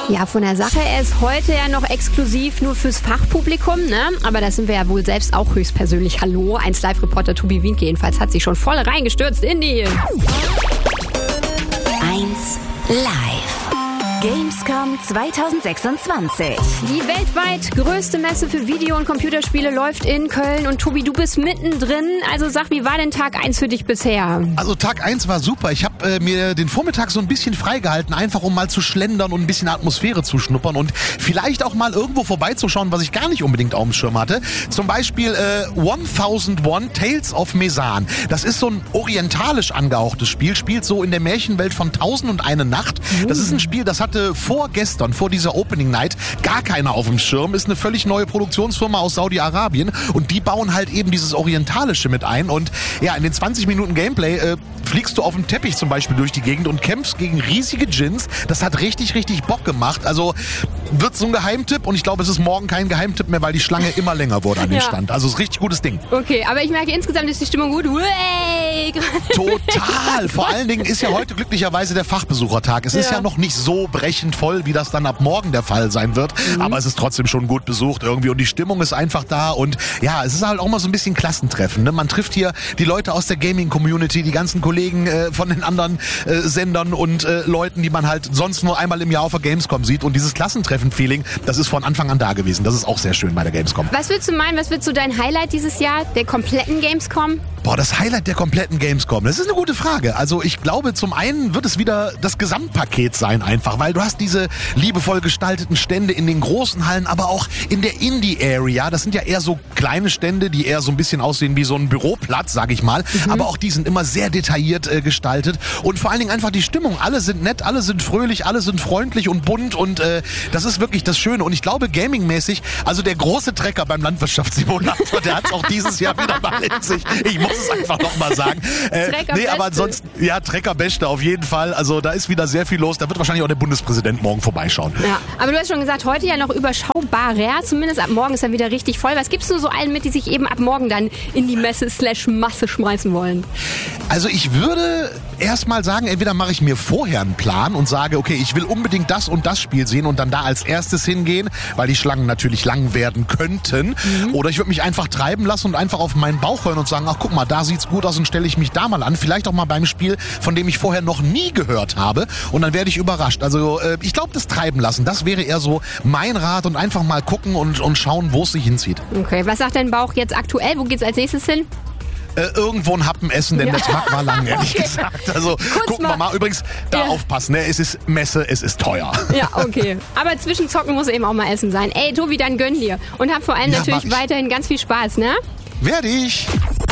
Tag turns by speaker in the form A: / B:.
A: Ja, von der Sache, er ist heute ja noch exklusiv nur fürs Fachpublikum, ne? Aber da sind wir ja wohl selbst auch höchstpersönlich. Hallo, 1 Live-Reporter Tobi Wienke jedenfalls hat sich schon voll reingestürzt in die
B: 1 Live. Gamescom 2026.
A: Die weltweit größte Messe für Video- und Computerspiele läuft in Köln. Und Tobi, du bist mittendrin. Also sag, wie war denn Tag 1 für dich bisher?
C: Also Tag 1 war super. Ich habe mir den Vormittag so ein bisschen freigehalten, einfach um mal zu schlendern und ein bisschen Atmosphäre zu schnuppern und vielleicht auch mal irgendwo vorbeizuschauen, was ich gar nicht unbedingt auf dem Schirm hatte. Zum Beispiel 1001 Tales of Mesan. Das ist so ein orientalisch angehauchtes Spiel, spielt so in der Märchenwelt von 1001 Nacht. Das ist ein Spiel, das hatte vorgestern, vor dieser Opening Night, gar keiner auf dem Schirm. Ist eine völlig neue Produktionsfirma aus Saudi-Arabien und die bauen halt eben dieses Orientalische mit ein. Und ja, in den 20 Minuten Gameplay fliegst du auf dem Teppich zum Beispiel durch die Gegend und kämpfst gegen riesige Djinns. Das hat richtig, richtig Bock gemacht. Also wird so ein Geheimtipp und ich glaube, es ist morgen kein Geheimtipp mehr, weil die Schlange immer länger wurde an den Stand. Also es ist ein richtig gutes Ding.
A: Okay, aber ich merke, insgesamt ist die Stimmung gut. Way!
C: Total! Vor allen Dingen ist ja heute glücklicherweise der Fachbesuchertag. Es ist ja noch nicht so brechend voll, wie das dann ab morgen der Fall sein wird. Aber es ist trotzdem schon gut besucht irgendwie und die Stimmung ist einfach da. Und ja, es ist halt auch mal so ein bisschen Klassentreffen. Ne? Man trifft hier die Leute aus der Gaming-Community, die ganzen Kollegen von den anderen Sendern und Leuten, die man halt sonst nur einmal im Jahr auf der Gamescom sieht. Und dieses Klassentreffen-Feeling, das ist von Anfang an da gewesen. Das ist auch sehr schön bei der Gamescom.
A: Was würdest du meinen, was wird so dein Highlight dieses Jahr, der kompletten Gamescom?
C: Boah, das Highlight der kompletten Gamescom, das ist eine gute Frage. Also ich glaube, zum einen wird es wieder das Gesamtpaket sein einfach, weil du hast diese liebevoll gestalteten Stände in den großen Hallen, aber auch in der Indie-Area. Das sind ja eher so kleine Stände, die eher so ein bisschen aussehen wie so ein Büroplatz, sag ich mal. Aber auch die sind immer sehr detailliert gestaltet und vor allen Dingen einfach die Stimmung. Alle sind nett, alle sind fröhlich, alle sind freundlich und bunt und das ist wirklich das Schöne. Und ich glaube, gamingmäßig, also der große Trecker beim Landwirtschaftssimulator, der hat es auch dieses Jahr wieder mal in sich. Ich muss es einfach nochmal sagen. Nee, aber ansonsten, ja, Trecker-Beste auf jeden Fall. Also da ist wieder sehr viel los. Da wird wahrscheinlich auch der Bundespräsident morgen vorbeischauen.
A: Ja, aber du hast schon gesagt, heute ja noch überschaubarer. Zumindest ab morgen ist dann wieder richtig voll. Was gibst du so allen mit, die sich eben ab morgen dann in die Messe/Masse schmeißen wollen?
C: Also ich würde erstmal sagen, entweder mache ich mir vorher einen Plan und sage, okay, ich will unbedingt das und das Spiel sehen und dann da als erstes hingehen, weil die Schlangen natürlich lang werden könnten. Oder ich würde mich einfach treiben lassen und einfach auf meinen Bauch hören und sagen, ach guck mal, da sieht's gut aus und stelle ich mich da mal an. Vielleicht auch mal beim Spiel, von dem ich vorher noch nie gehört habe. Und dann werde ich überrascht. Also ich glaube, das Treiben lassen, das wäre eher so mein Rat und einfach mal gucken und schauen, wo es sich hinzieht.
A: Okay, was sagt dein Bauch jetzt aktuell? Wo geht's als nächstes hin?
C: Irgendwo ein Happen essen, denn der Tag war lang, ehrlich gesagt. Also gucken wir mal. Übrigens, da aufpassen, ne? Es ist Messe, es ist teuer.
A: Ja, okay. Aber zwischen Zocken muss eben auch mal Essen sein. Ey, Tobi, dann gönn dir. Und hab vor allem natürlich weiterhin ganz viel Spaß, ne?
C: Werde ich.